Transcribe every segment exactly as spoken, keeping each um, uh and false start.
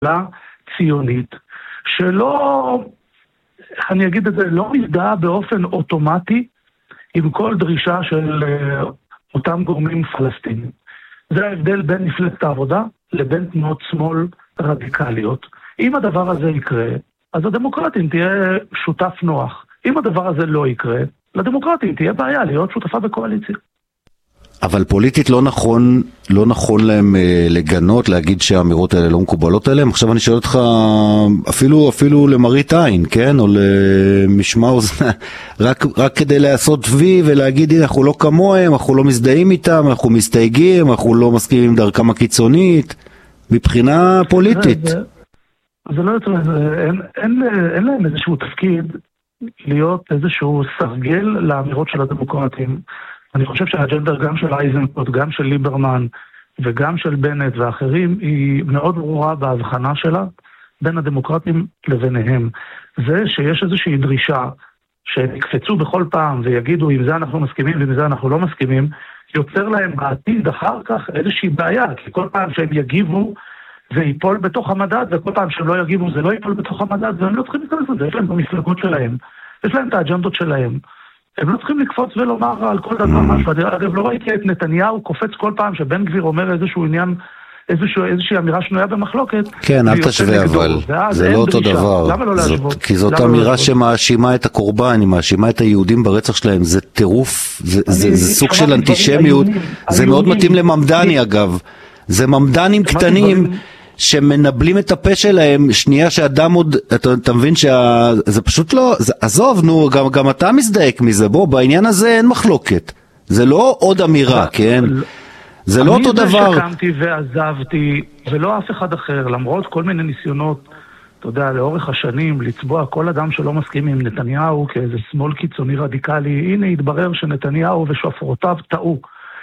ציונית, שלא, אני אגיד את זה, לא מזדהה באופן אוטומטי עם כל דרישה של אותם גורמים פלסטינים. זה ההבדל בין מפלגת העבודה לבין תנועות שמאל רדיקליות. אם הדבר הזה יקרה, אז הדמוקרטים תהיה שותף נוח. אם הדבר הזה לא יקרה, לדמוקרטים תהיה בעיה להיות שותפה בקואליציה. אבל פוליטית לא נכון, לא נכון להם אה, לגנות, להגיד שהאמירות האלה לא מקובלות עליהם. עכשיו אני שואל אותך, אפילו, אפילו למראית עין, כן? או למשמע אוזן, רק, רק כדי לעשות וי ולהגיד, אנחנו לא כמוהם, אנחנו לא מזדהים איתם, אנחנו מסתייגים, אנחנו לא מסכימים עם דרכם הקיצונית, מבחינה פוליטית. זה, זה, זה לא יותר, אין, אין, אין להם איזשהו תפקיד להיות איזשהו סרגל לאמירות של הדמוקרטים. אני חושב שהאג'נדה גם של אייזנקוט, גם של ליברמן וגם של בנט ואחרים היא מאוד ברורה בהבחנה שלה בין הדמוקרטים לביניהם. זה שיש איזושהי דרישה שיקפצו בכל פעם ויגידו אם זה אנחנו מסכימים ועם זה אנחנו לא מסכימים, יוצר להם בעתיד אחר כך איזושהי בעיה, כי כל פעם שהם יגיבו זה ייפול בתוך המדד, וכל פעם שהם לא יגיבו זה לא ייפול בתוך המדד, והם לא צריכים להיכנס לזה, יש להם במפלגות שלהם, יש להם את האג'נדות שלהם. הם לא צריכים לקפוץ ולומר על כל דבר משהו. אגב, לא ראיתי את נתניהו קופץ כל פעם שבן גביר אומר איזשהו עניין, איזושהי, איזושהי אמירה שנויה במחלוקת. כן, אל תשווה אבל, זה לא אותו דבר. למה לא להשוות? כי זאת אמירה שמאשימה את הקורבן, היא מאשימה את היהודים ברצח שלהם, זה טירוף, זה סוג של אנטישמיות, זה מאוד מתאים לממדני אגב, זה ממדנים קטנים, שמנבלים את הפה שלהם, שנייה שאדם עוד, אתה, אתה מבין שזה פשוט לא, זה, עזוב, נו, גם, גם אתה מזדהק מזה, בוא, בעניין הזה אין מחלוקת. זה לא עוד אמירה, כן? זה לא אותו דבר. אני שקמתי ועזבתי, ולא אף אחד אחר, למרות כל מיני ניסיונות, אתה יודע, לאורך השנים, לצבוע כל אדם שלא מסכים עם נתניהו כאיזה שמאל קיצוני רדיקלי, הנה התברר שנתניהו ושופרותיו טעו.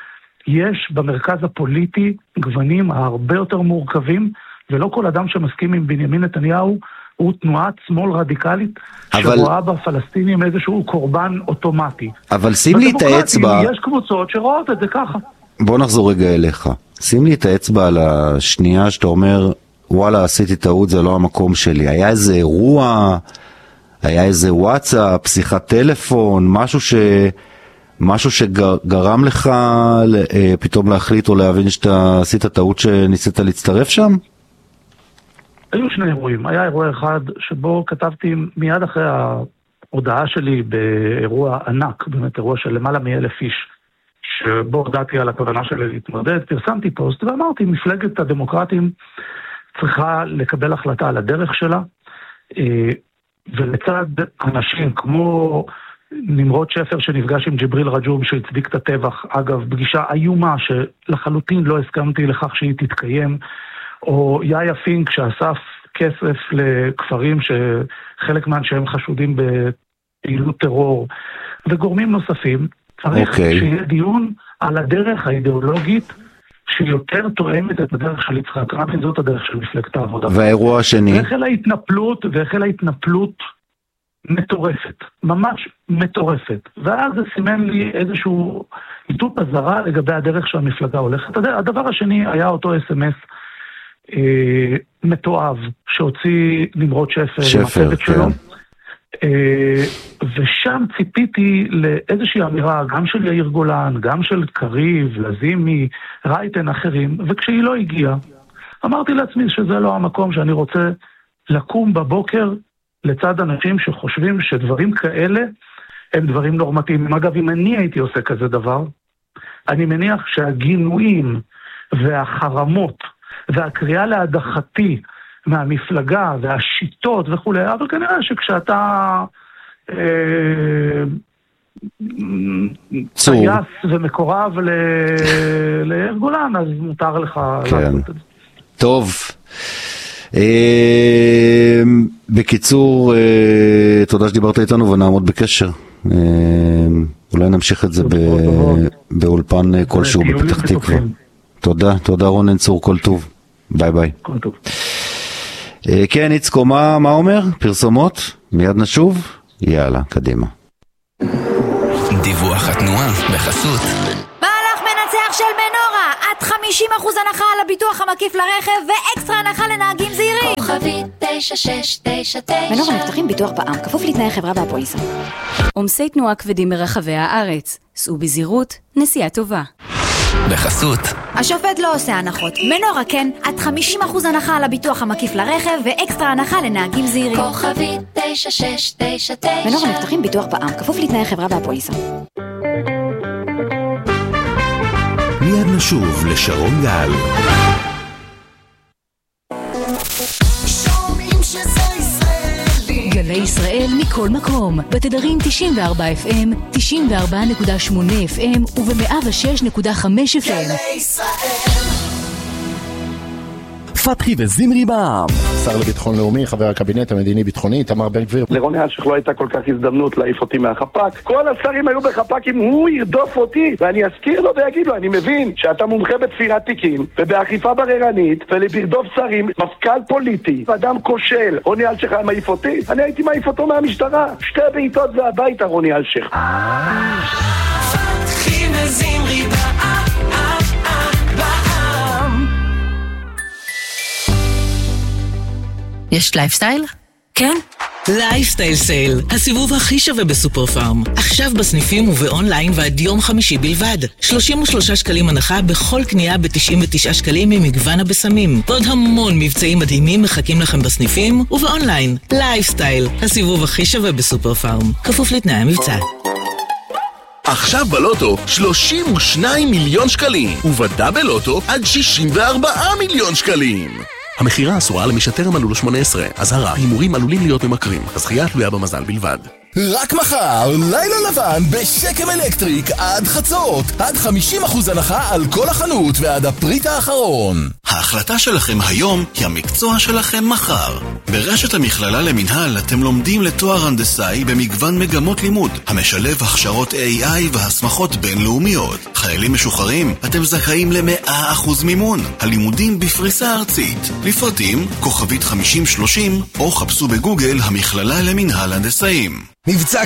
יש במרכז הפוליטי גוונים הרבה יותר מורכבים, ולא כל אדם שמסכים עם בנימין נתניהו הוא תנועת שמאל רדיקלית, אבל... שרואה בפלסטינים איזשהו קורבן אוטומטי. אבל שים לי את האצבע... יש קבוצות שרואות את זה ככה. בוא נחזור רגע אליך. שים לי את האצבע על השנייה שאתה אומר, וואלה, עשיתי טעות, זה לא המקום שלי. היה איזה אירוע, היה איזה וואטסאפ, שיחת טלפון, משהו ש... משהו שגרם לך פתאום להחליט או להבין שאתה עשית טעות שניסית להצטרף שם? היו שני אירועים. היה אירוע אחד שבו כתבתי מיד אחרי ההודעה שלי באירוע ענק, באמת אירוע של למעלה מאלף איש, שבו הודעתי על הכוונה שלי להתמודד, פרסמתי פוסט ואמרתי, מפלגת הדמוקרטים צריכה לקבל החלטה על הדרך שלה, ולצד אנשים כמו נמרוד שפר שנפגש עם ג'יבריל רג'וב שהצדיק את הטבח, אגב, פגישה איומה שלחלוטין לא הסכמתי לכך שהיא תתקיים, או יאיה פינק שאסף כסף לכפרים שחלק מאנשיהם חשודים בפעילות טרור, וגורמים נוספים, צריך okay. שיהיה דיון על הדרך האידיאולוגית שיותר תואמת את הדרך של יצחק רבין, זאת הדרך של מפלגת העבודה. והאירוע השני? והחלה התנפלות, והחלה התנפלות מטורפת, ממש מטורפת. ואז זה סימן לי איזשהו איתות הזרה לגבי הדרך שהמפלגה הולכת. הדבר השני היה אותו אס אם אס אה, מתואב שהוציא נמרוד שפר, שפר, כן. שלו. אה, ושם ציפיתי לאיזושהי אמירה, גם של יאיר גולן, גם של קריב, לזימי, רייטן אחרים, וכשהיא לא הגיעה, אמרתי לעצמי שזה לא המקום שאני רוצה לקום בבוקר לצד אנשים שחושבים שדברים כאלה הם דברים נורמטיביים. אגב, אם אני הייתי עושה כזה דבר, אני מניח שהגינויים והחרמות והקריאה להדחתי מהמפלגה והשיטות וכו', אבל כנראה שכשאתה אה, טייס ומקורב לאיר גולן, אז מותר לך כן. לעשות את זה. טוב. בקיצור, תודה שדיברת איתנו ונעמוד בקשר. אולי נמשיך את זה באולפן כלשהו בפתח תקווה. תודה, תודה רונן צור, כל טוב. ביי ביי. כל טוב. כן, איצקו, מה אומר? פרסומות? מיד נשוב? יאללה, קדימה. דיווח התנועה בחסות מהלך מנצח של מנורה עד חמישה חמישים אחוז הנחה על הביטוח המקיף לרכב ואקסטרה הנחה לנהגים זהירים. כוכבית תשע שש תשע תשע. מנור המבטחים ביטוח בע"מ, כפוף לתנאי חברה והפוליסה. עומסי תנועה כבדים ברחבי הארץ. סעו בזהירות, נסיעה טובה. בחסות השופט לא עושה הנחות. מנורה כן, עד חמישים אחוז הנחה על הביטוח המקיף לרכב ואקסטרה הנחה לנהגים זהירים. כוכבית תשע שש תשע תשע. מנור המבטחים ביטוח בע"מ, כפוף לתנאי חברה והפוליסה. מיד נשוב לשרון גל. גלי ישראל מכל מקום, בתדרים תשעים וארבע אף אם, תשעים וארבע נקודה שמונה אף אם וב-מאה ושש נקודה חמש אף אם. גלי ישראל. פתחי וזמרי בע"מ. שר לביטחון לאומי, חבר הקבינט המדיני-ביטחוני, איתמר בן גביר. לרוני אלשיך לא הייתה כל כך הזדמנות להעיף אותי מהחפ"ק. כל השרים היו בחפ"קים, הוא ירדוף אותי, ואני אזכיר לו ויגיד לו, אני מבין שאתה מומחה בתפירת תיקים, ובאכיפה בררנית, ולברדוף שרים, מפכ"ל פוליטי, אדם כושל. רוני אלשיך היה מעיף אותי, אני הייתי מעיף אותו מהמשטרה. שתי בעיטות והביתה, רוני אלשיך. פתחי וזמרי בע"מ. יש לייפסטייל? כן? לייפסטייל סייל, הסיבוב הכי שווה בסופר פארם. עכשיו בסניפים ובאונליין ועד יום חמישי בלבד. שלושים ושלושה שקלים הנחה בכל קנייה ב-תשעים ותשעה שקלים ממגוון הבשמים. ועוד המון מבצעים מדהימים מחכים לכם בסניפים ובאונליין. לייפסטייל, הסיבוב הכי שווה בסופר פארם. כפוף לתנאי המבצע. עכשיו בלוטו שלושים ושניים מיליון שקלים, ובדאבל לוטו עד שישים וארבעה מיליון שקלים. המחירה אסורה למי שטרם מלאו לו שמונה עשרה. אזהרה, הימורים עלולים להיות ממכרים. הזכייה תלויה במזל בלבד. רק מחר, לילה לבן בשקם אלקטריק עד חצות. עד חמישים אחוז הנחה על כל החנות ועד הפריט האחרון. ההחלטה שלכם היום היא המקצוע שלכם מחר. ברשת המכללה למנהל אתם לומדים לתואר הנדסאי במגוון מגמות לימוד, המשלב הכשרות איי איי והסמכות בינלאומיות. חיילים משוחררים, אתם זכאים ל-מאה אחוז מימון. הלימודים בפריסה ארצית. לפרטים, כוכבית חמישים שלושים, או חפשו בגוגל המכללה למנהל הנדסאים. מבצע